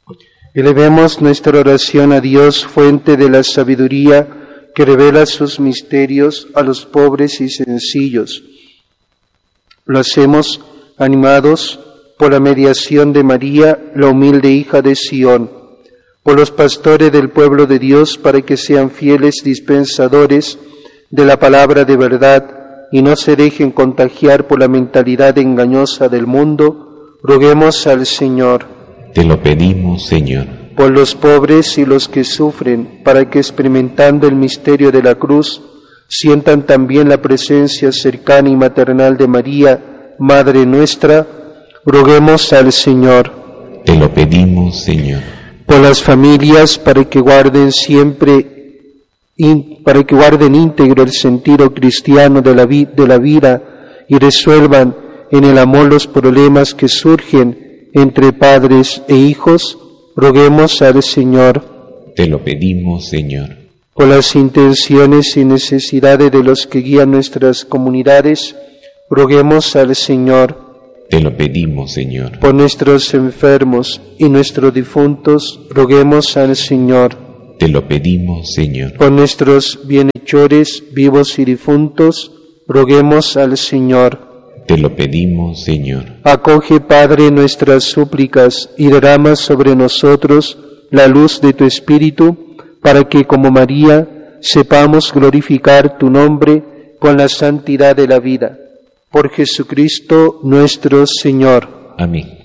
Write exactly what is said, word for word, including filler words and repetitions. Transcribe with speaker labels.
Speaker 1: Elevemos nuestra oración a Dios, fuente de la sabiduría, que revela sus misterios a los pobres y sencillos. Lo hacemos animados por la mediación de María, la humilde hija de Sión, por los pastores del pueblo de Dios, para que sean fieles dispensadores de la palabra de verdad y no se dejen contagiar por la mentalidad engañosa del mundo. Roguemos al Señor.
Speaker 2: Te lo pedimos, Señor.
Speaker 1: Por los pobres y los que sufren, para que experimentando el misterio de la cruz, sientan también la presencia cercana y maternal de María, Madre nuestra. Roguemos al Señor.
Speaker 2: Te lo pedimos, Señor.
Speaker 1: Por las familias, para que guarden siempre, in, para que guarden íntegro el sentido cristiano de la, vi, de la vida y resuelvan en el amor los problemas que surgen entre padres e hijos. Roguemos al Señor.
Speaker 2: Te lo pedimos, Señor.
Speaker 1: Por las intenciones y necesidades de los que guían nuestras comunidades, roguemos al Señor.
Speaker 2: Te lo pedimos, Señor.
Speaker 1: Por nuestros enfermos y nuestros difuntos, roguemos al Señor.
Speaker 2: Te lo pedimos, Señor.
Speaker 1: Por nuestros bienhechores vivos y difuntos, roguemos al Señor.
Speaker 2: Te lo pedimos, Señor.
Speaker 1: Acoge, Padre, nuestras súplicas y derrama sobre nosotros la luz de tu Espíritu, para que, como María, sepamos glorificar tu nombre con la santidad de la vida. Por Jesucristo nuestro Señor.
Speaker 2: Amén.